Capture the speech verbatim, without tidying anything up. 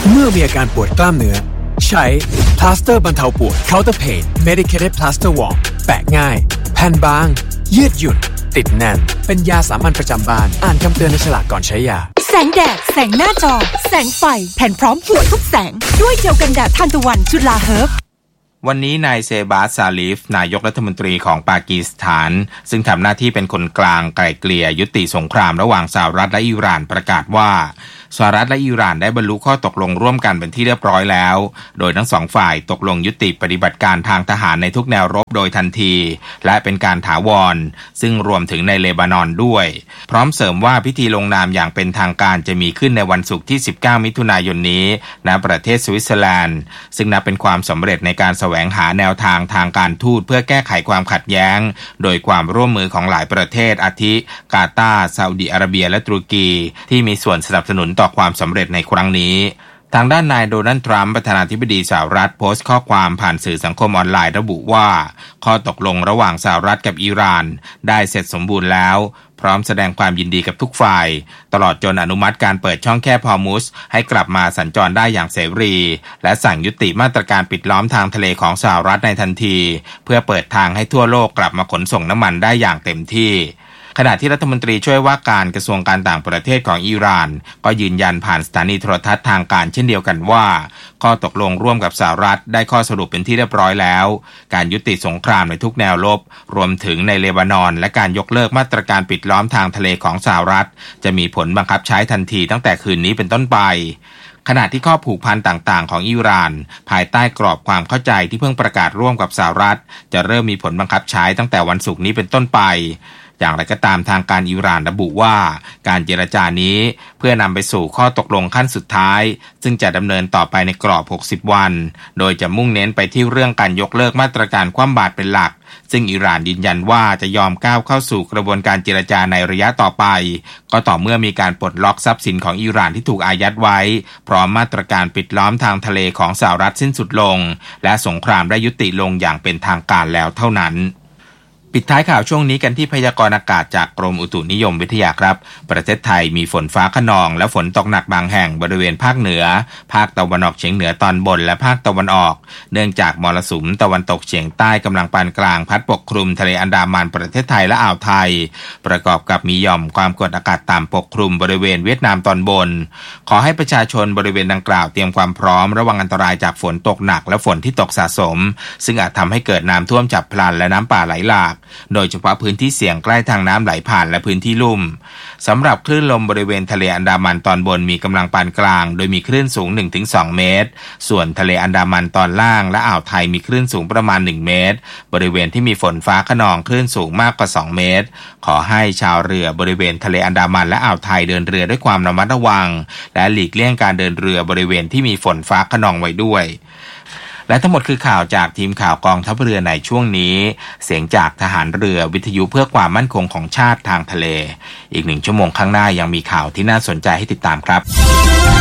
เมื่อมีอาการปวดกล้ามเนื้อใช้พลาสเตอร์บรรเทาปวด Counter Pain Medicated Plaster Warm แปะง่ายแผ่นบางยืดหยุ่นติดแน่นเป็นยาสามัญประจำบ้านอ่านคำเตือนในฉลากก่อนใช้ยาแสงแดดแสงหน้าจอแสงไฟแผ่นพร้อมหัวทุกแสงด้วยเจลกันแดดทานตะวันจุฬาเฮิร์บวันนี้นายเซบาสซาลิฟนายกรัฐมนตรีของปากีสถานซึ่งทำหน้าที่เป็นคนกลางไกล่เกลี่ยยุติสงครามระหว่างสหรัฐและอิหร่านประกาศว่าสหรัฐและอิหร่านได้บรรลุข้อตกลงร่วมกันเป็นที่เรียบร้อยแล้วโดยทั้งสองฝ่ายตกลงยุติปฏิบัติการทางทหารในทุกแนวรบโดยทันทีและเป็นการถาวรซึ่งรวมถึงในเลบานอนด้วยพร้อมเสริมว่าพิธีลงนามอย่างเป็นทางการจะมีขึ้นในวันศุกร์ที่สิบเก้ามิถุนายนนี้ณประเทศสวิตเซอร์แลนด์ซึ่งนับเป็นความสำเร็จในการแสวงหาแนวทางทางการทูตเพื่อแก้ไขความขัดแย้งโดยความร่วมมือของหลายประเทศอาทิกาตาร์ซาอุดิอาระเบียและตุรกีที่มีส่วนสนับสนุนต่อความสำเร็จในครั้งนี้ทางด้านนายโดนัลด์ทรัมป์ประธานาธิบดีสหรัฐโพสต์ข้อความผ่านสื่อสังคมออนไลน์ระบุว่าข้อตกลงระหว่างสหรัฐกับอิหร่านได้เสร็จสมบูรณ์แล้วพร้อมแสดงความยินดีกับทุกฝ่ายตลอดจนอนุมัติการเปิดช่องแคบฮอร์มุซให้กลับมาสัญจรได้อย่างเสรีและสั่งยุติมาตรการปิดล้อมทางทะเลของสหรัฐในทันทีเพื่อเปิดทางให้ทั่วโลกกลับมาขนส่งน้ำมันได้อย่างเต็มที่ขณะที่รัฐมนตรีช่วยว่าการกระทรวงการต่างประเทศของอิหร่านก็ยืนยันผ่านสถานีโทรทัศน์ทางการเช่นเดียวกันว่าข้อตกลงร่วมกับสหรัฐได้ข้อสรุปเป็นที่เรียบร้อยแล้วการยุติสงครามในทุกแนวรบรวมถึงในเลบานอนและการยกเลิกมาตรการปิดล้อมทางทะเลของสหรัฐจะมีผลบังคับใช้ทันทีตั้งแต่คืนนี้เป็นต้นไปขณะที่ข้อผูกพันต่างๆของอิหร่านภายใต้กรอบความเข้าใจที่เพิ่งประกาศร่วมกับสหรัฐจะเริ่มมีผลบังคับใช้ตั้งแต่วันศุกร์นี้เป็นต้นไปอย่างไรก็ตามทางการอิหร่านระบุว่าการเจรจานี้เพื่อนำไปสู่ข้อตกลงขั้นสุดท้ายซึ่งจะดำเนินต่อไปในกรอบหกสิบวันโดยจะมุ่งเน้นไปที่เรื่องการยกเลิกมาตรการคว่ำบาตรเป็นหลักซึ่งอิหร่านยืนยันว่าจะยอมก้าวเข้าสู่กระบวนการเจรจาในระยะต่อไปก็ต่อเมื่อมีการปลดล็อกทรัพย์สินของอิหร่านที่ถูกอายัดไว้พร้อมมาตรการปิดล้อมทางทะเลของสหรัฐสิ้นสุดลงและสงครามได้ยุติลงอย่างเป็นทางการแล้วเท่านั้นปิดท้ายข่าวช่วงนี้กันที่พยากรณ์อากาศจากกรมอุตุนิยมวิทยาครับประเทศไทยมีฝนฟ้าคะนองและฝนตกหนักบางแห่งบริเวณภาคเหนือภาคตะวันออกเฉียงเหนือตอนบนและภาคตะวันออกเนื่องจากมรสุมตะวันตกเฉียงใต้กำลังปานกลางพัดปกคลุมทะเลอันดามันประเทศไทยและอ่าวไทยประกอบกับมีหย่อมความกดอากาศต่ำปกคลุมบริเวณเวียดนามตอนบนขอให้ประชาชนบริเวณดังกล่าวเตรียมความพร้อมระวังอันตรายจากฝนตกหนักและฝนที่ตกสะสมซึ่งอาจทำให้เกิดน้ำท่วมฉับพลันและน้ำป่าไหลหลากโดยเฉพาะพื้นที่เสี่ยงใกล้ทางน้ำไหลผ่านและพื้นที่ลุ่มสำหรับคลื่นลมบริเวณทะเลอันดามันตอนบนมีกำลังปานกลางโดยมีคลื่นสูง หนึ่งถึงสอง เมตรส่วนทะเลอันดามันตอนล่างและอ่าวไทยมีคลื่นสูงประมาณหนึ่งเมตรบริเวณที่มีฝนฟ้าคะนองคลื่นสูงมากกว่าสองเมตรขอให้ชาวเรือบริเวณทะเลอันดามันและอ่าวไทยเดินเรือด้วยความระมัดระวังและหลีกเลี่ยงการเดินเรือบริเวณที่มีฝนฟ้าคะนองไว้ด้วยและทั้งหมดคือข่าวจากทีมข่าวกองทัพเรือในช่วงนี้เสียงจากทหารเรือวิทยุเพื่อความมั่นคงของชาติทางทะเลอีกหนึ่งชั่วโมงข้างหน้ายังมีข่าวที่น่าสนใจให้ติดตามครับ